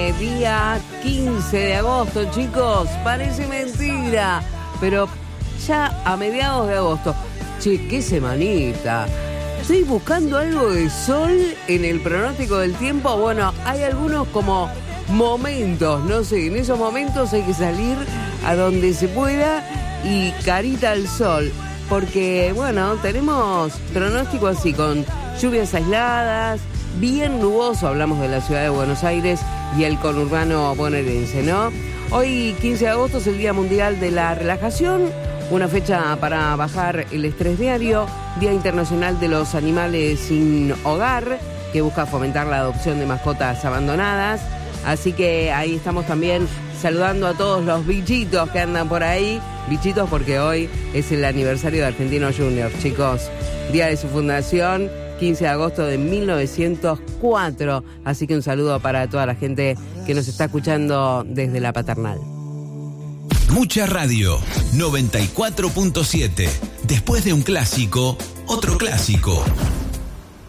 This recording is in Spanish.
día 15 de agosto, chicos. Parece mentira, pero ya a mediados de agosto. Che, qué semanita. Estoy buscando algo de sol en el pronóstico del tiempo. Bueno, hay algunos como momentos, no sé, en esos momentos hay que salir a donde se pueda y carita al sol. Porque, bueno, tenemos pronóstico así, con lluvias aisladas, bien nuboso, hablamos de la ciudad de Buenos Aires y el conurbano bonaerense, ¿no? Hoy, 15 de agosto, es el Día Mundial de la Relajación, una fecha para bajar el estrés diario, Día Internacional de los Animales sin Hogar, que busca fomentar la adopción de mascotas abandonadas. Así que ahí estamos también saludando a todos los bichitos que andan por ahí. Bichitos porque hoy es el aniversario de Argentinos Juniors, chicos. Día de su fundación, 15 de agosto de 1904. Así que un saludo para toda la gente que nos está escuchando desde la Paternal. Mucha radio, 94.7. Después de un clásico, otro clásico.